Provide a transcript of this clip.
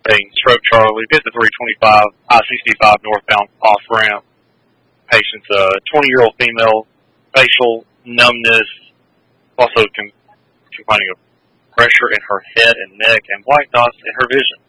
stating Stroke Charlie, get the 325 I-65 northbound off ramp. Patient's a 20-year-old female, facial numbness, also complaining of pressure in her head and neck and black dots in her vision.